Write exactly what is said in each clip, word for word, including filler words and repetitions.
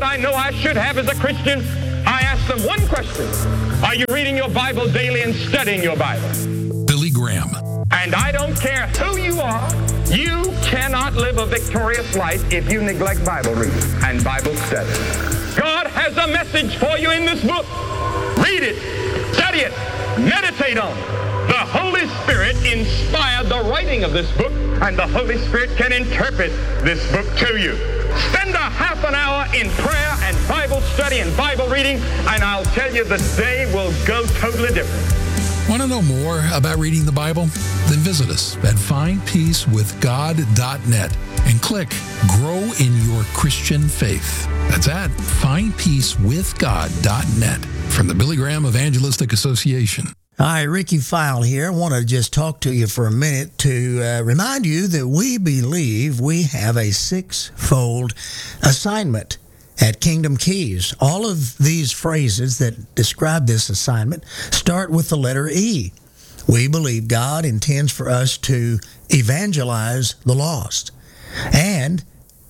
that I know I should have as a Christian, I ask them one question. Are you reading your Bible daily and studying your Bible? Billy Graham. And I don't care who you are, you cannot live a victorious life if you neglect Bible reading and Bible study. God has a message for you in this book. Read it, study it, meditate on it. The Holy Spirit inspired the writing of this book, and the Holy Spirit can interpret this book to you. Spend a half an hour in prayer and Bible study and Bible reading, and I'll tell you the day will go totally different. Want to know more about reading the Bible? Then visit us at find peace with god dot net and click Grow in Your Christian Faith. That's at find peace with god dot net from the Billy Graham Evangelistic Association. Hi, Ricky File here. I want to just talk to you for a minute to uh, remind you that we believe we have a six-fold assignment at Kingdom Keys. All of these phrases that describe this assignment start with the letter E. We believe God intends for us to evangelize the lost and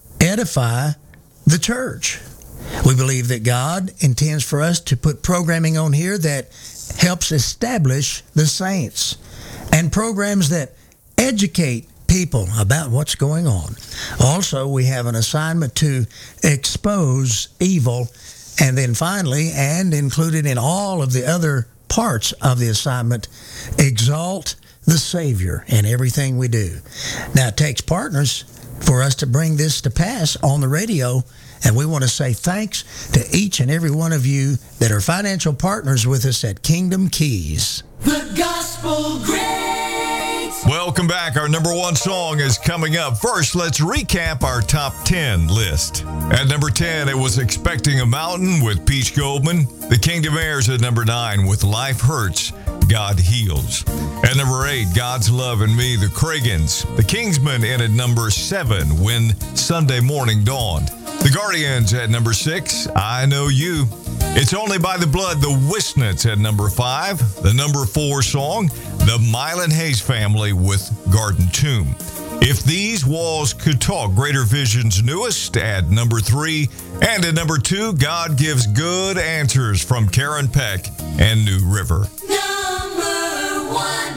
edify the church. We believe that God intends for us to put programming on here that helps establish the saints and programs that educate people about what's going on. Also, we have an assignment to expose evil, and then finally, and included in all of the other parts of the assignment, exalt the Savior in everything we do. Now, it takes partners for us to bring this to pass on the radio, and we want to say thanks to each and every one of you that are financial partners with us at Kingdom Keys. The Gospel Greats. Welcome back. Our number one song is coming up. First, let's recap our top ten list. At number ten, it was Expecting a Mountain with Peach Goldman. The Kingdom Heirs at number nine with Life Hurts, God Heals. At number eight, God's Love and Me, the Cragans. The Kingsmen in at number seven, When Sunday Morning Dawned. The Guardians at number six, I Know You. It's Only by the Blood, the Wisnets at number five. The number four song, the Mylan Hayes Family with Garden Tomb. If These Walls Could Talk, Greater Vision's newest at number three. And at number two, God Gives Good Answers from Karen Peck and New River. Number one.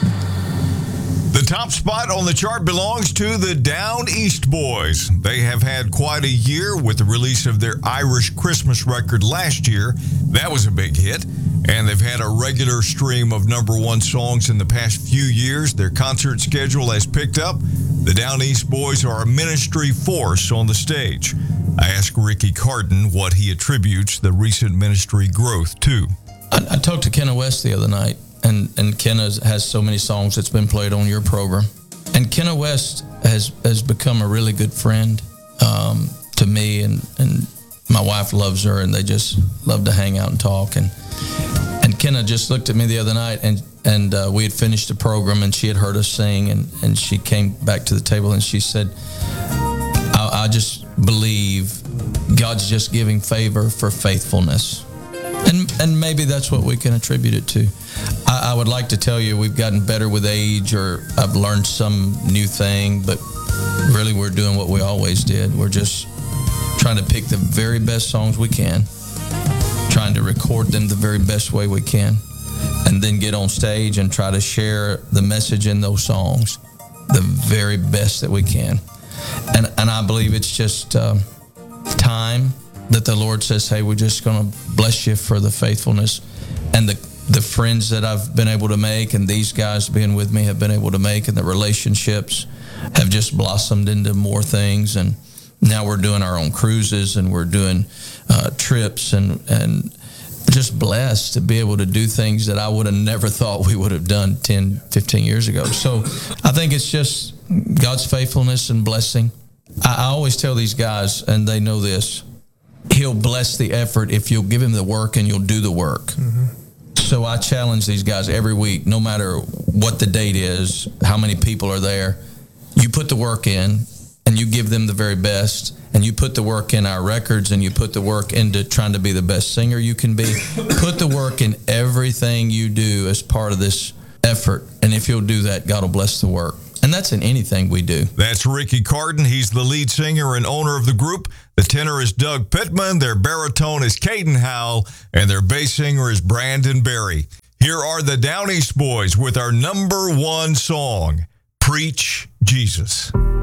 The top spot on the chart belongs to the Down East Boys. They have had quite a year with the release of their Irish Christmas record last year. That was a big hit. And they've had a regular stream of number one songs in the past few years. Their concert schedule has picked up. The Down East Boys are a ministry force on the stage. I asked Ricky Carden what he attributes the recent ministry growth to. I, I talked to Kenna West the other night. And and Kenna has so many songs that's been played on your program. And Kenna West has, has become a really good friend um, to me, and, and my wife loves her, and they just love to hang out and talk. And and Kenna just looked at me the other night, and, and uh, we had finished the program, and she had heard us sing, and, and she came back to the table, and she said, I, I just believe God's just giving favor for faithfulness. And and maybe that's what we can attribute it to. I, I would like to tell you we've gotten better with age, or I've learned some new thing, but really we're doing what we always did. We're just trying to pick the very best songs we can, trying to record them the very best way we can, and then get on stage and try to share the message in those songs the very best that we can. And, and I believe it's just um, time that the Lord says, hey, we're just going to bless you for the faithfulness. And the the friends that I've been able to make, and these guys being with me have been able to make, and the relationships have just blossomed into more things. And now we're doing our own cruises, and we're doing uh, trips, and, and just blessed to be able to do things that I would have never thought we would have done ten, fifteen years ago. So I think it's just God's faithfulness and blessing. I, I always tell these guys, and they know this, He'll bless the effort if you'll give Him the work and you'll do the work. Mm-hmm. So I challenge these guys every week, no matter what the date is, how many people are there, you put the work in and you give them the very best, and you put the work in our records, and you put the work into trying to be the best singer you can be. Put the work in everything you do as part of this effort, and if you'll do that, God will bless the work. And that's in anything we do. That's Ricky Carden. He's the lead singer and owner of the group. The tenor is Doug Pittman. Their baritone is Caden Howell. And their bass singer is Brandon Berry. Here are the Down East Boys with our number one song, Preach Jesus.